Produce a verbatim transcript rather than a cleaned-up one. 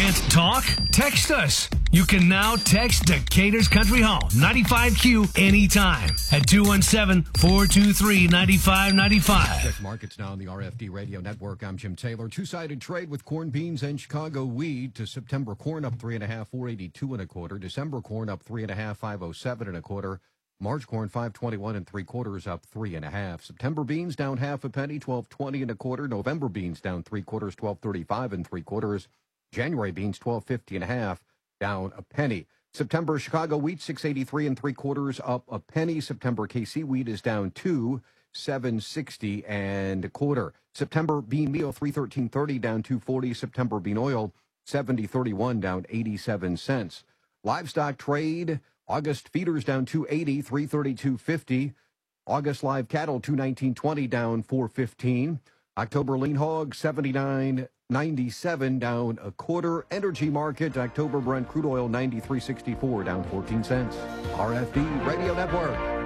Can't talk? Text us. You can now text Decatur's Country Hall, ninety-five Q, anytime at two one seven, four two three, nine five nine five. Check markets now on the R F D Radio Network. I'm Jim Taylor. Two-sided trade with corn, beans, and Chicago wheat. To September corn up three and a half, four eighty-two and a quarter. December corn up three and a half, five oh seven and a quarter. March corn five twenty-one and three quarters, up three and a half. September beans down half a penny, twelve twenty and a quarter. November beans down three quarters, twelve thirty-five and three quarters. January beans twelve fifty and a half, down a penny. September Chicago wheat six eighty-three and three quarters, up a penny. September K C wheat is down two, seven sixty and a quarter. September bean meal three thirteen thirty, down two forty. September bean oil seventy thirty-one, down eighty-seven cents. Livestock trade. August feeders down two eighty, three thirty-two fifty. August live cattle two nineteen twenty, down four fifteen. October lean hog seventy-nine ninety-seven, down a quarter. Energy market, October Brent crude oil ninety-three sixty-four, down fourteen cents. R F D Radio Network.